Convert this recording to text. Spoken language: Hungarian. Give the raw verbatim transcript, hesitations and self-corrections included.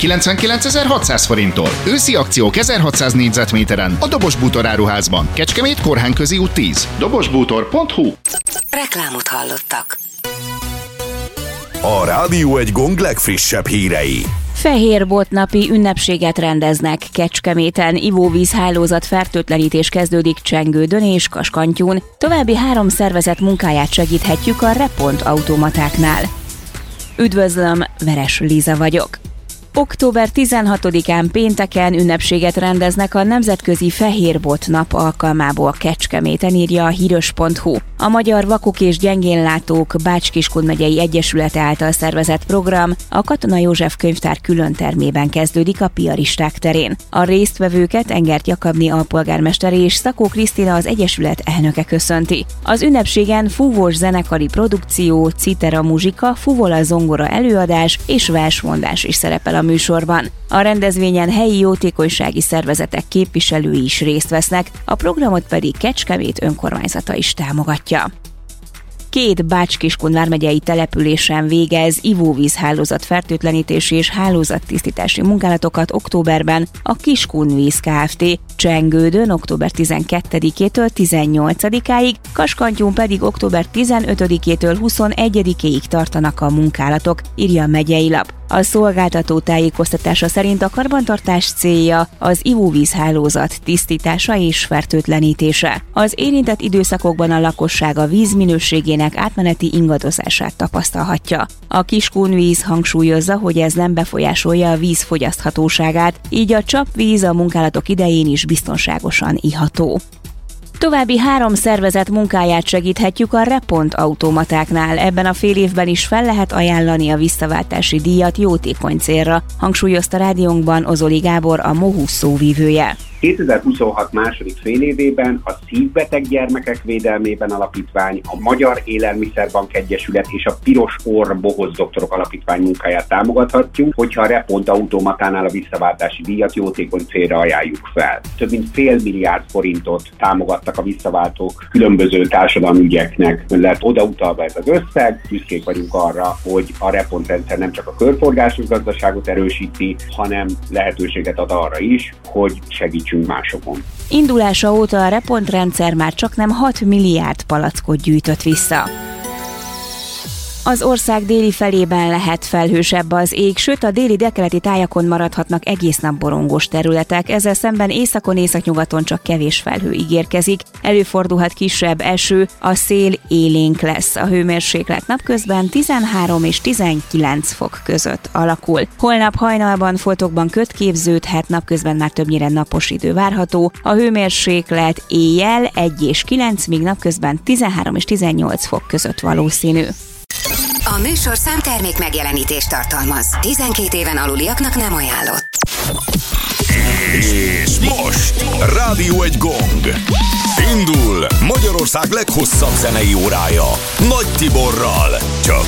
kilencvenkilencezer-hatszáz forinttól. Őszi akciók ezerhatszáz négyzetméteren a Dobos Bútor áruházban. Kecskemét, Korhányközi út tíz. dobosbútor pont hu. Reklámot hallottak. A Rádió egy Gong legfrissebb hírei. Fehérbot napi ünnepséget rendeznek Kecskeméten, ivóvízhálózat fertőtlenítés kezdődik Csengődön és Kaskantyún. További három szervezet munkáját segíthetjük a Repont automatáknál. Üdvözlöm, Veres Liza vagyok. október tizenhatodikán pénteken ünnepséget rendeznek a Nemzetközi Fehérbot nap alkalmából Kecskeméten, írja a híros pont hu. A Magyar Vakok és Gyengénlátók Bács-Kiskun megyei egyesülete által szervezett program a Katona József könyvtár külön termében kezdődik a Piaristák terén. A résztvevőket Engert Jakabné alpolgármester és Szakó Krisztina az egyesület elnöke köszönti. Az ünnepségen fúvós zenekari produkció, citera muzsika, fuvola zongora előadás és versmondás is szerepel a műsorban. A rendezvényen helyi jótékonysági szervezetek képviselői is részt vesznek, a programot pedig Kecskemét önkormányzata is támogatja. Két Bács-Kiskun vármegyei településen végez ivóvízhálózat fertőtlenítési és hálózattisztítási munkálatokat októberben a Kiskun Víz Kft. Csengődön október tizenkettedikétől tizennyolcadikáig, Kaskantyún pedig október tizenötödikétől huszonegyedikéig tartanak a munkálatok, írja a megyei lap. A szolgáltató tájékoztatása szerint a karbantartás célja az ivóvízhálózat tisztítása és fertőtlenítése. Az érintett időszakokban a lakosság a víz minőségének átmeneti ingadozását tapasztalhatja. A Kiskun Víz hangsúlyozza, hogy ez nem befolyásolja a víz fogyaszthatóságát, így a csapvíz a munkálatok idején is biztonságosan iható. További három szervezet munkáját segíthetjük a Repont automatáknál. Ebben a fél évben is fel lehet ajánlani a visszaváltási díjat jótékony célra, hangsúlyozta rádiónkban Ozoli Gábor, a MOHUS szóvívője. kétezer-huszonhat második félévében a Szívbeteg Gyermekek Védelmében Alapítvány, a Magyar Élelmiszerbank Egyesület és a Piros Orr Bohoz Doktorok Alapítvány munkáját támogathatjuk, hogyha a Repont automatánál a visszaváltási díjat jótékony célra ajánljuk fel. Több mint fél milliárd forintot támogattak a visszaváltók különböző társadalmi ügyeknek, lett odautalva ez az összeg. Büszkék vagyunk arra, hogy a Repont rendszer nem csak a körforgásos gazdaságot erősíti, hanem lehetőséget ad arra is, hogy segítsünk másokon. Indulása óta a Repont rendszer már csaknem hat milliárd palackot gyűjtött vissza. Az ország déli felében lehet felhősebb az ég, sőt a déli délkeleti tájakon maradhatnak egész nap borongós területek, ezzel szemben északon északnyugaton csak kevés felhő ígérkezik, előfordulhat kisebb eső, a szél élénk lesz, a hőmérséklet napközben tizenhárom és tizenkilenc fok között alakul. Holnap hajnalban foltokban köd képződhet, napközben már többnyire napos idő várható, a hőmérséklet éjjel egy és kilenc, míg napközben tizenhárom és tizennyolc fok között valószínű. A műsor számtermék megjelenítést tartalmaz. tizenkét éven aluliaknak nem ajánlott. És most Rádió egy Gong. Indul Magyarország leghosszabb zenei órája Nagy Tiborral. Csak